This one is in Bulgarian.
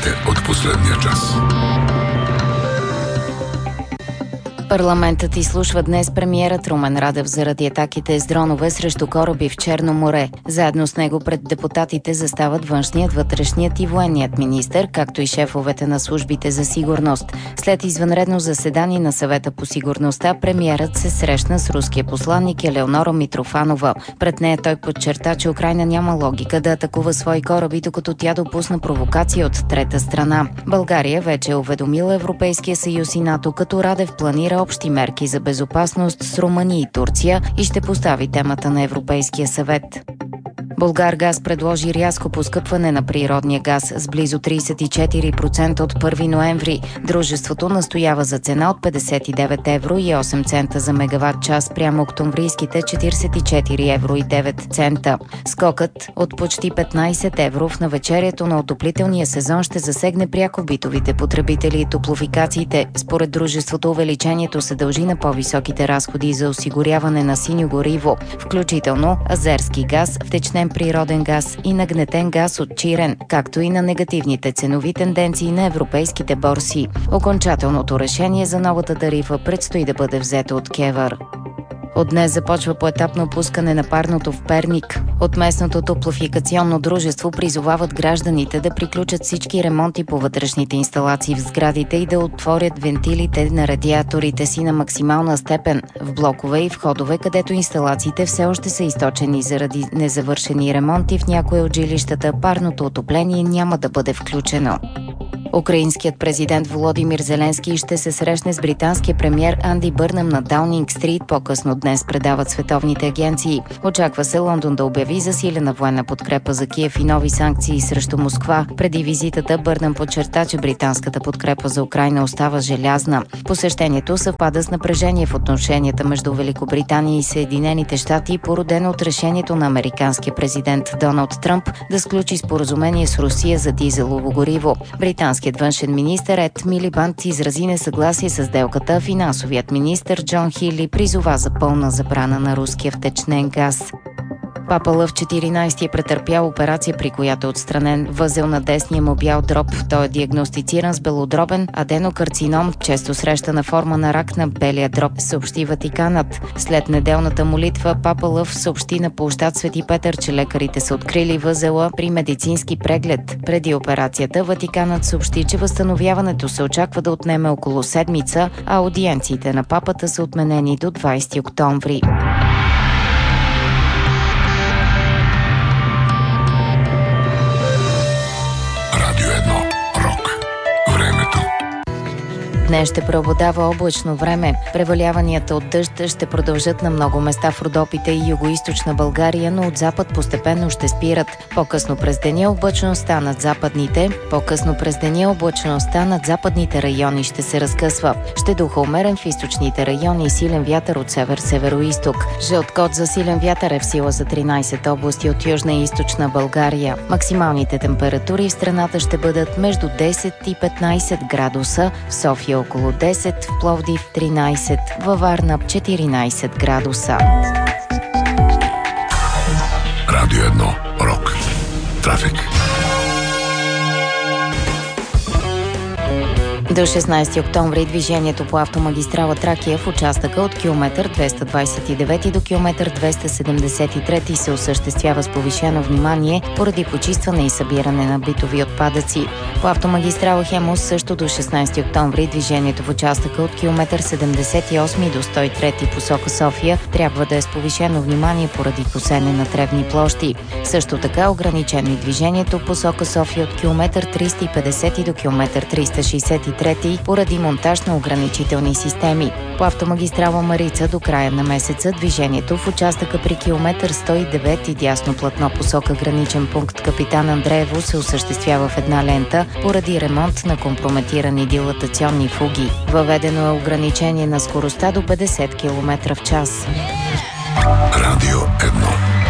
Новините от последния час. Парламентът изслушва днес премиерът Румен Радев заради атаките с дронове срещу кораби в Черно море. Заедно с него пред депутатите застават външният, вътрешният и военният министър, както и шефовете на службите за сигурност. След извънредно заседание на Съвета по сигурността, премиерът се срещна с руския посланник Елеонора Митрофанова. Пред нея той подчерта, че Украйна няма логика да атакува свои кораби, докато тя допусна провокация от трета страна. България вече е уведомила Европейския съюз и НАТО, като Радев планира общи мерки за безопасност с Румъния и Турция и ще постави темата на Европейския съвет. Булгаргаз предложи рязко поскъпване на природния газ с близо 34% от 1 ноември. Дружеството настоява за цена от 59 евро и 8 цента за мегаватт час прямо октомврийските 44 евро и 9 цента. Скокът от почти 15 евро в навечерието на отоплителния сезон ще засегне пряко битовите потребители и топлофикациите. Според дружеството увеличението се дължи на по-високите разходи за осигуряване на синьо гориво, включително азерски газ, втечнен природен газ и нагнетен газ от Чирен, както и на негативните ценови тенденции на европейските борси. Окончателното решение за новата тарифа предстои да бъде взето от КЕВР. От днес започва поетапно пускане на парното в Перник. От местното топлофикационно дружество призовават гражданите да приключат всички ремонти по вътрешните инсталации в сградите и да отворят вентилите на радиаторите си на максимална степен в блокове и входове, където инсталациите все още са източени заради незавършени ремонти. В някои от жилищата парното отопление няма да бъде включено. Украинският президент Володимир Зеленски ще се срещне с британския премиер Анди Бърнъм на Даунинг Стрит. По-късно днес предават световните агенции. Очаква се Лондон да обяви засилена военна подкрепа за Киев и нови санкции срещу Москва. Преди визитата Бърнъм подчерта, че британската подкрепа за Украйна остава желязна. Посещението съвпада с напрежение в отношенията между Великобритания и Съединените щати, породено от решението на американския президент Доналд Тръмп да сключи споразумение с Русия за дизелово гориво. Британският външен министър Ед Милибанд изрази несъгласие с сделката. Финансовият министър Джон Хили призова за пълна забрана на руския втечнен газ. Папа Лъв 14 е претърпял операция, при която е отстранен възел на десния му бял дроб. Той е диагностициран с белодробен аденокарцином, често срещана форма на рак на белия дроб, съобщи Ватиканът. След неделната молитва Папа Лъв съобщи на площад Свети Петър, че лекарите са открили възела при медицински преглед. Преди операцията Ватиканът съобщи, че възстановяването се очаква да отнеме около седмица, а аудиенциите на папата са отменени до 20 октомври. Днес ще преобладава облачно време. Преваляванията от дъжд ще продължат на много места в Родопите и югоизточна България, но от запад постепенно ще спират. По-късно през деня облачността над западните райони ще се разкъсва. Ще духа умерен в източните райони и силен вятър от север-североизток. Жълт код за силен вятър е в сила за 13 области от южна и източна България. Максималните температури в страната ще бъдат между 10 и 15 градуса, в София около 10, в Пловдив 13, във Варна 14 градуса. Радио 1 Рок. Трафик. До 16 октомври движението по автомагистрала Тракия в участъка от километър 229 до километър 273 се осъществява с повишено внимание поради почистване и събиране на битови отпадъци. По автомагистрала Хемус също до 16 октомври движението в участъка от километър 78 до 103 посока София трябва да е с повишено внимание поради косене на тревни площи. Също така ограничено и движението посока София от километър 350 до километър 363 поради монтаж на ограничителни системи. По автомагистрала Марица до края на месеца движението в участъка при километър 109 и дясно платно посока граничен пункт Капитан Андреево се осъществява в една лента поради ремонт на компрометирани дилатационни фуги. Въведено е ограничение на скоростта до 50 км в час. Радио 1.